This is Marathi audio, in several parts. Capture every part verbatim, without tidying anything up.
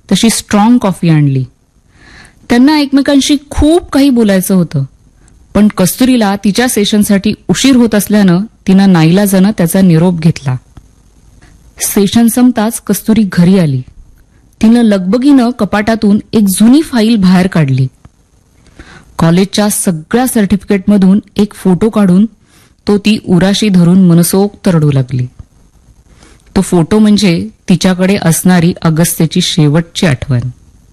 तशी स्ट्रॉंग कॉफी आणली. त्यांना एकमेकांशी खूप काही बोलायचं होतं, पण कस्तुरीला तिच्या सेशनसाठी उशीर होत असल्यानं तिनं नाईलाजानं त्याचा निरोप घेतला. सेशन संपताच कस्तुरी घरी आली. तिनं लगबगीनं कपाटातून एक जुनी फाईल बाहेर काढली. कॉलेजच्या सगळ्या सर्टिफिकेटमधून एक फोटो काढून तो ती उराशी धरून मनसोक्त रडू लागली. तो फोटो म्हणजे तिच्याकडे असणारी अगस्त्यची शेवटची आठवण.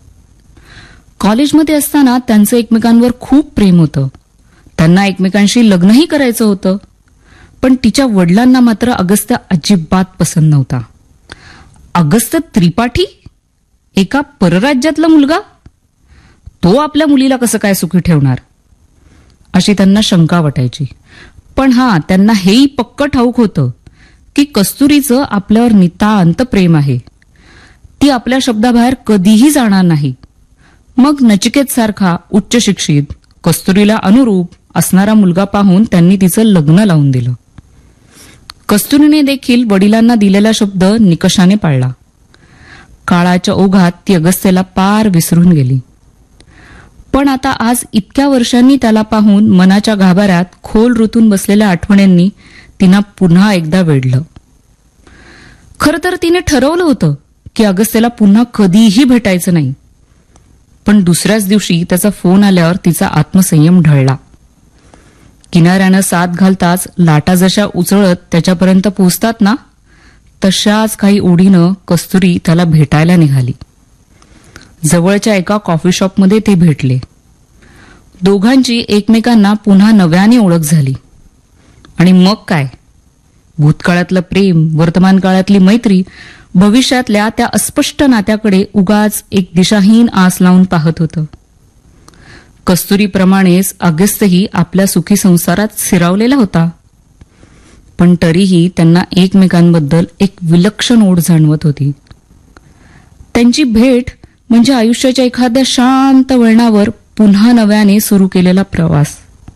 कॉलेजमध्ये असताना त्यांचं एकमेकांवर खूप प्रेम होतं. त्यांना एकमेकांशी लग्नही करायचं होतं, पण तिच्या वडिलांना मात्र अगस्त्य अजिबात पसंत नव्हता. अगस्त्य त्रिपाठी, एका परराज्यातला मुलगा, तो आपल्या मुलीला कसं काय सुखी ठेवणार, अशी त्यांना शंका वाटायची. पण हा, त्यांना हेही पक्क ठाऊक होतं की कस्तुरीचं आपल्यावर नितांत प्रेम आहे. ती आपल्या शब्दाबाहेर कधीही जाणार नाही. मग नचिकेत सारखा उच्च शिक्षित, कस्तुरीला अनुरूप असणारा मुलगा पाहून त्यांनी तिचं लग्न लावून दिलं. कस्तुरीने देखील वडिलांना दिलेला शब्द निकषाने पाळला. काळाच्या ओघात ती अगस्त्यला पार विसरून गेली. पण आता आज इतक्या वर्षांनी त्याला पाहून मनाच्या गाभाऱ्यात खोल रुतून बसलेल्या आठवणींनी तिनं पुन्हा एकदा वेढलं. खरं तर तिने ठरवलं होतं की अगस्त्यला पुन्हा कधीही भेटायचं नाही. पण दुसऱ्याच दिवशी त्याचा फोन आल्यावर तिचा आत्मसंयम ढळला. किनाऱ्यानं साथ घालताच लाटा जशा उचळत त्याच्यापर्यंत पोहोचतात ना, तशाच काही ओढीनं कस्तुरी त्याला भेटायला निघाली. जवळच्या एका कॉफी शॉपमध्ये ते भेटले. दोघांची एकमेकांना पुन्हा नव्याने ओळख झाली. आणि मग काय, भूतकाळातलं प्रेम, वर्तमान काळातली मैत्री, भविष्यातल्या त्या अस्पष्ट नात्याकडे उगाच एक दिशाहीन आस लावून पाहत होतं. कस्तुरीप्रमाणेच अगस्त्यही आपल्या सुखी संसारात स्थिरावलेला होता. पण तरीही त्यांना एकमेकांबद्दल एक विलक्षण ओढ जाणवत होती. त्यांची भेट म्हणजे आयुष्याच्या एखाद्या शांत वळणावर पुन्हा नव्याने सुरू केलेला प्रवास,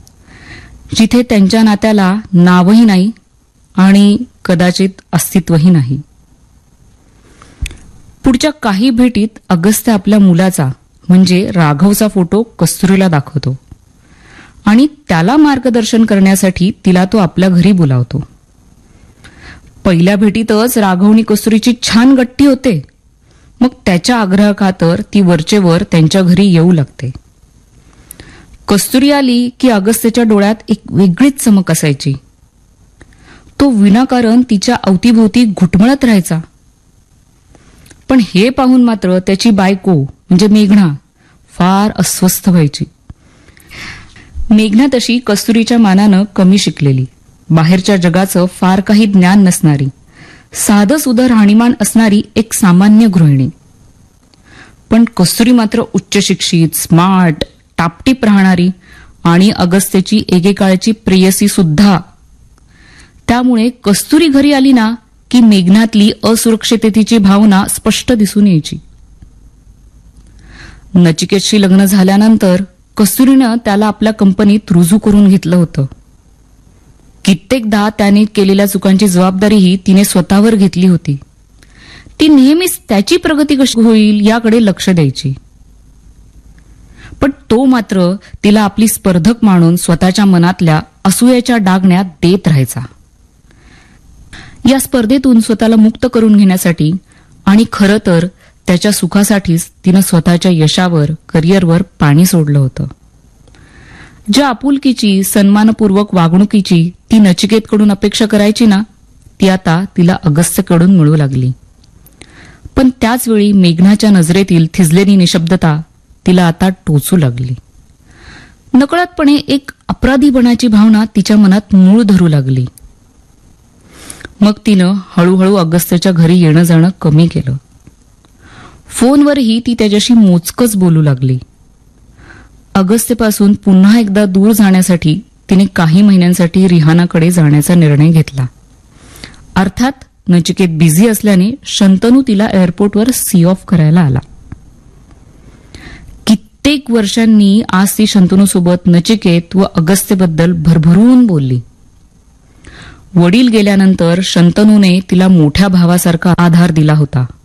जिथे त्यांच्या नात्याला नावही नाही आणि कदाचित अस्तित्वही नाही. पुढच्या काही भेटीत अगस्त्य आपल्या मुलाचा म्हणजे राघवचा फोटो कस्तुरीला दाखवतो आणि त्याला मार्गदर्शन करण्यासाठी तिला तो आपल्या घरी बोलावतो. पहिल्या भेटीतच राघवनी कस्तुरीची छान गट्टी होते. मग त्याच्या आग्रहाखातर ती वरचेवर त्यांच्या घरी येऊ लागते. कस्तुरी आली की अगस्त्यच्या डोळ्यात एक वेगळीच चमक असायची. तो विनाकारण तिच्या अवतीभोवती घुटमळत राहायचा. पण हे पाहून मात्र त्याची बायको म्हणजे मेघना फार अस्वस्थ व्हायची. मेघना तशी कस्तुरीच्या मानानं कमी शिकलेली, बाहेरच्या जगाचं फार काही ज्ञान नसणारी, साधं सुधं राहणीमान असणारी एक सामान्य गृहिणी. पण कस्तुरी मात्र उच्च शिक्षित, स्मार्ट, टापटीप राहणारी आणि अगस्त्यची एकेकाळची प्रेयसी सुद्धा. त्यामुळे कस्तुरी घरी आली ना की मेघनातली असुरक्षिततेची भावना स्पष्ट दिसून यायची. नचिकेतशी लग्न झाल्यानंतर कस्तुरीनं त्याला आपल्या कंपनीत रुजू करून घेतलं होतं. कित्येकदा त्याने केलेल्या चुकांची जबाबदारीही तिने स्वतःवर घेतली होती. ती नेहमीच त्याची प्रगती कशी होईल याकडे लक्ष द्यायची. पण तो मात्र तिला आपली स्पर्धक मानून स्वतःच्या मनातल्या असूयाच्या डागण्यात देत राहायचा. या स्पर्धेतून स्वतःला मुक्त करून घेण्यासाठी आणि खरं तर त्याच्या सुखासाठीच तिनं स्वतःच्या यशावर, करिअरवर पाणी सोडलं होतं. ज्या आपुलकीची, सन्मानपूर्वक वागणुकीची ती नचिकेतकडून अपेक्षा करायची ना, ती आता तिला अगस्त्यकडून मिळू लागली. पण त्याचवेळी मेघनाच्या नजरेतील थिजलेली निशब्दता तिला आता टोचू लागली. नकळतपणे एक अपराधीपणाची भावना तिच्या मनात मूळ धरू लागली. मग तिनं हळूहळू अगस्त्यच्या घरी येणं जाणं कमी केलं. फोनवरही ती त्याच्याशी मोजकच बोलू लागली. अगस्त्यपासून पुन्हा एकदा दूर जाण्यासाठी तिने काही महिन्यांसाठी रिहानाकडे जाण्याचा निर्णय घेतला. अर्थात नचिकेत बिझी असल्याने शंतनू तिला एअरपोर्टवर सी ऑफ करायला आला. कित्येक वर्षांनी आज ती शंतनूसोबत नचिकेत व अगस्त्यबद्दल भरभरून बोलली. वडील गेल्यानंतर शंतनूने तिला मोठ्या भावासारखा आधार दिला होता.